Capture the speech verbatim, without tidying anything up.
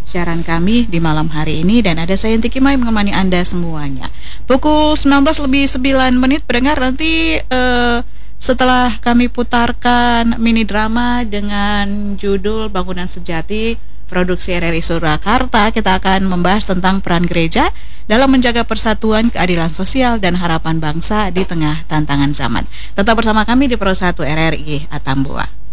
siaran kami di malam hari ini, dan ada saya Yanti Kimai menemani Anda semuanya. Pukul sembilan belas lebih sembilan menit pendengar, nanti uh, setelah kami putarkan mini drama dengan judul Bangunan Sejati produksi R R I Surakarta, kita akan membahas tentang peran gereja dalam menjaga persatuan, keadilan sosial, dan harapan bangsa di tengah tantangan zaman. Tetap bersama kami di Pro satu R R I Atambua.